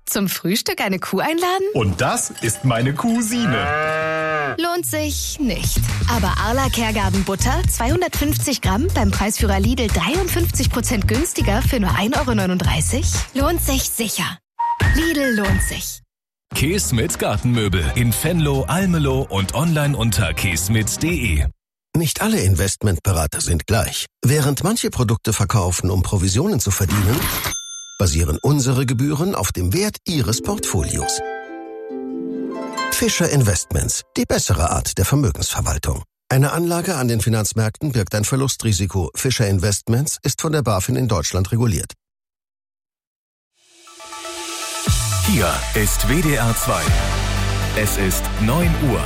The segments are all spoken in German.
Zum Frühstück eine Kuh einladen? Und das ist meine Cousine. Lohnt sich nicht. Aber Arla Kergarten Butter, 250 Gramm, beim Preisführer Lidl 53% günstiger für nur 1,39 €? Lohnt sich sicher. Lidl lohnt sich. Keesmit Gartenmöbel in Venlo, Almelo und online unter keesmit.de. Nicht alle Investmentberater sind gleich. Während manche Produkte verkaufen, um Provisionen zu verdienen, basieren unsere Gebühren auf dem Wert Ihres Portfolios. Fischer Investments, die bessere Art der Vermögensverwaltung. Eine Anlage an den Finanzmärkten birgt ein Verlustrisiko. Fischer Investments ist von der BaFin in Deutschland reguliert. Hier ist WDR 2. Es ist 9 Uhr.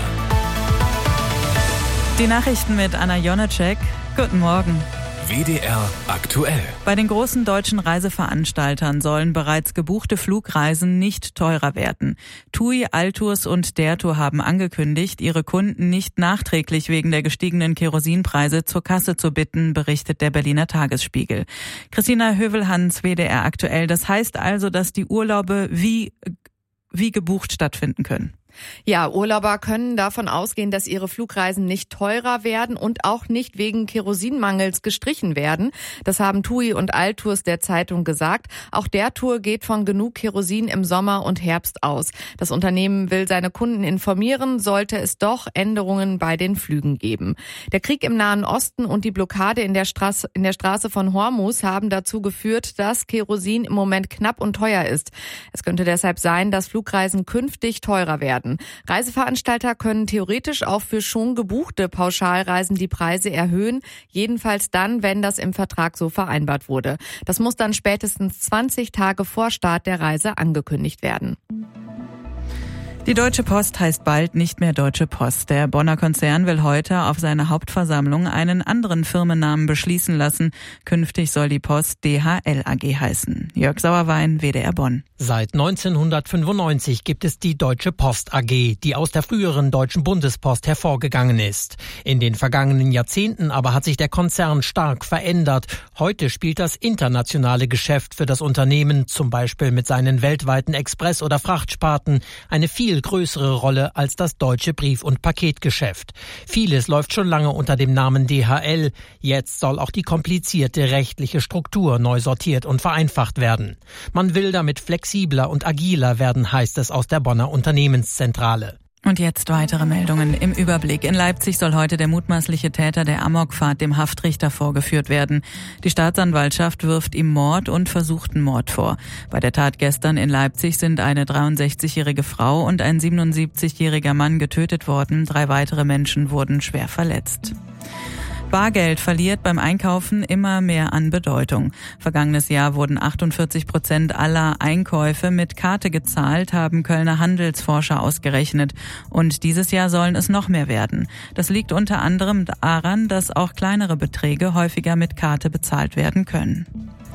Die Nachrichten mit Anna Jonacek. Guten Morgen. WDR aktuell. Bei den großen deutschen Reiseveranstaltern sollen bereits gebuchte Flugreisen nicht teurer werden. TUI, Altours und der Tour haben angekündigt, ihre Kunden nicht nachträglich wegen der gestiegenen Kerosinpreise zur Kasse zu bitten, berichtet der Berliner Tagesspiegel. Christina Hövelhans, WDR aktuell. Das heißt also, dass die Urlaube wie gebucht stattfinden können. Ja, Urlauber können davon ausgehen, dass ihre Flugreisen nicht teurer werden und auch nicht wegen Kerosinmangels gestrichen werden. Das haben TUI und Altours der Zeitung gesagt. Auch der Tour geht von genug Kerosin im Sommer und Herbst aus. Das Unternehmen will seine Kunden informieren, sollte es doch Änderungen bei den Flügen geben. Der Krieg im Nahen Osten und die Blockade in der Straße von Hormuz haben dazu geführt, dass Kerosin im Moment knapp und teuer ist. Es könnte deshalb sein, dass Flugreisen künftig teurer werden. Reiseveranstalter können theoretisch auch für schon gebuchte Pauschalreisen die Preise erhöhen, jedenfalls dann, wenn das im Vertrag so vereinbart wurde. Das muss dann spätestens 20 Tage vor Start der Reise angekündigt werden. Die Deutsche Post heißt bald nicht mehr Deutsche Post. Der Bonner Konzern will heute auf seiner Hauptversammlung einen anderen Firmennamen beschließen lassen. Künftig soll die Post DHL AG heißen. Jörg Sauerwein, WDR Bonn. Seit 1995 gibt es die Deutsche Post AG, die aus der früheren Deutschen Bundespost hervorgegangen ist. In den vergangenen Jahrzehnten aber hat sich der Konzern stark verändert. Heute spielt das internationale Geschäft für das Unternehmen, zum Beispiel mit seinen weltweiten Express- oder Frachtsparten, eine viel größere Rolle als das deutsche Brief- und Paketgeschäft. Vieles läuft schon lange unter dem Namen DHL. Jetzt soll auch die komplizierte rechtliche Struktur neu sortiert und vereinfacht werden. Man will damit flexibler und agiler werden, heißt es aus der Bonner Unternehmenszentrale. Und jetzt weitere Meldungen im Überblick. In Leipzig soll heute der mutmaßliche Täter der Amokfahrt dem Haftrichter vorgeführt werden. Die Staatsanwaltschaft wirft ihm Mord und versuchten Mord vor. Bei der Tat gestern in Leipzig sind eine 63-jährige Frau und ein 77-jähriger Mann getötet worden. 3 weitere Menschen wurden schwer verletzt. Bargeld verliert beim Einkaufen immer mehr an Bedeutung. Vergangenes Jahr wurden 48% aller Einkäufe mit Karte gezahlt, haben Kölner Handelsforscher ausgerechnet. Und dieses Jahr sollen es noch mehr werden. Das liegt unter anderem daran, dass auch kleinere Beträge häufiger mit Karte bezahlt werden können.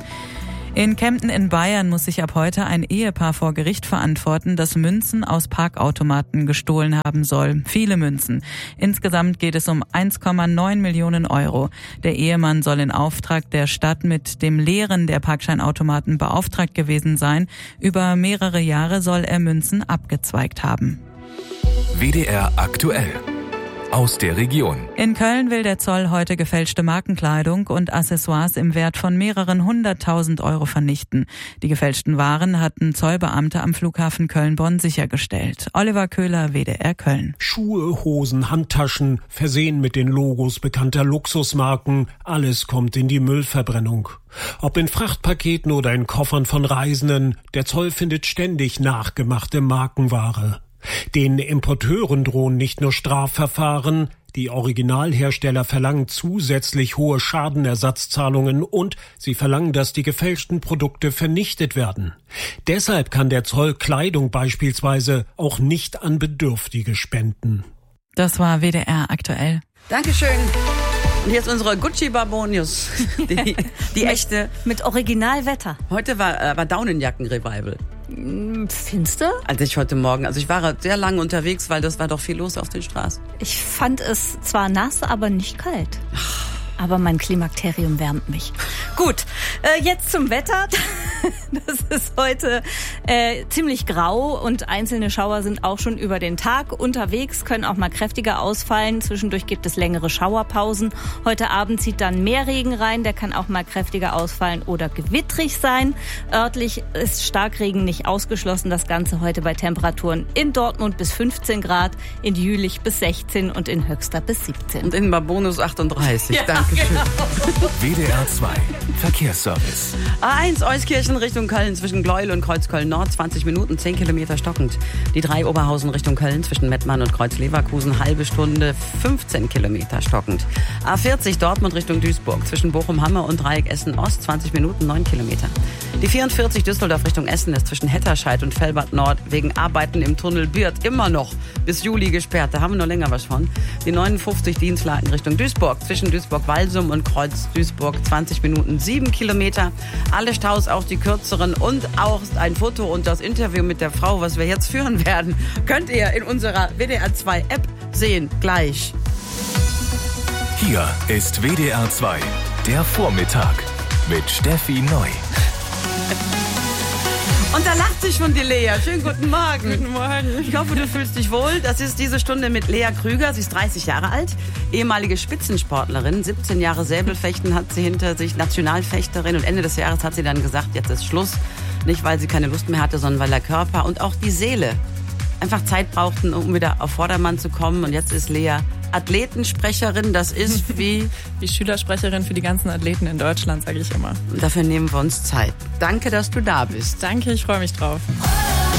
In Kempten in Bayern muss sich ab heute ein Ehepaar vor Gericht verantworten, das Münzen aus Parkautomaten gestohlen haben soll. Viele Münzen. Insgesamt geht es um 1,9 Millionen Euro. Der Ehemann soll in Auftrag der Stadt mit dem Leeren der Parkscheinautomaten beauftragt gewesen sein. Über mehrere Jahre soll er Münzen abgezweigt haben. WDR aktuell. Aus der Region. In Köln will der Zoll heute gefälschte Markenkleidung und Accessoires im Wert von mehreren 100.000 Euro vernichten. Die gefälschten Waren hatten Zollbeamte am Flughafen Köln-Bonn sichergestellt. Oliver Köhler, WDR Köln. Schuhe, Hosen, Handtaschen, versehen mit den Logos bekannter Luxusmarken, alles kommt in die Müllverbrennung. Ob in Frachtpaketen oder in Koffern von Reisenden, der Zoll findet ständig nachgemachte Markenware. Den Importeuren drohen nicht nur Strafverfahren, die Originalhersteller verlangen zusätzlich hohe Schadenersatzzahlungen und sie verlangen, dass die gefälschten Produkte vernichtet werden. Deshalb kann der Zoll Kleidung beispielsweise auch nicht an Bedürftige spenden. Das war WDR aktuell. Dankeschön. Und jetzt unsere Gucci Barbonius, die echte. Mit Originalwetter. Heute war Daunenjacken-Revival. Findest du? Also ich war sehr lange unterwegs, weil das war doch viel los auf den Straßen. Ich fand es zwar nass, aber nicht kalt. Aber mein Klimakterium wärmt mich. Gut, jetzt zum Wetter. Das ist heute ziemlich grau und einzelne Schauer sind auch schon über den Tag unterwegs, können auch mal kräftiger ausfallen. Zwischendurch gibt es längere Schauerpausen. Heute Abend zieht dann mehr Regen rein, der kann auch mal kräftiger ausfallen oder gewittrig sein. Örtlich ist Starkregen nicht ausgeschlossen. Das Ganze heute bei Temperaturen in Dortmund bis 15 Grad, in Jülich bis 16 und in Höxter bis 17. Und in Babonus 38. Ja, Dankeschön. genau. WDR 2 Verkehrsservice. A1 Euskirchen Richtung Köln zwischen Gleuel und Kreuzköln Nord 20 Minuten, 10 Kilometer stockend. Die 3 Oberhausen Richtung Köln zwischen Mettmann und Kreuz-Leverkusen halbe Stunde, 15 Kilometer stockend. A40 Dortmund Richtung Duisburg zwischen Bochum-Hamme und Dreieck Essen-Ost 20 Minuten, 9 Kilometer. Die 44 Düsseldorf Richtung Essen ist zwischen Hetterscheid und Velbert Nord wegen Arbeiten im Tunnel Birth immer noch bis Juli gesperrt. Da haben wir noch länger was von. Die 59 Dienstlaken Richtung Duisburg zwischen Duisburg-Walsum und Kreuz-Duisburg 20 Minuten, 7 Kilometer. Alle Staus, auch die kürzeren und auch ein Foto und das Interview mit der Frau, was wir jetzt führen werden, könnt ihr in unserer WDR 2 App sehen. Gleich. Hier ist WDR 2, der Vormittag mit Steffi Neu. Und da lacht sich schon die Lea. Schönen guten Morgen. Guten Morgen. Ich hoffe, du fühlst dich wohl. Das ist diese Stunde mit Lea Krüger. Sie ist 30 Jahre alt, ehemalige Spitzensportlerin. 17 Jahre Säbelfechten hat sie hinter sich, Nationalfechterin. Und Ende des Jahres hat sie dann gesagt, jetzt ist Schluss. Nicht, weil sie keine Lust mehr hatte, sondern weil der Körper und auch die Seele einfach Zeit brauchten, um wieder auf Vordermann zu kommen. Und jetzt ist Lea Athletensprecherin. Das ist wie Schülersprecherin für die ganzen Athleten in Deutschland, sage ich immer. Dafür nehmen wir uns Zeit. Danke, dass du da bist. Danke, ich freue mich drauf.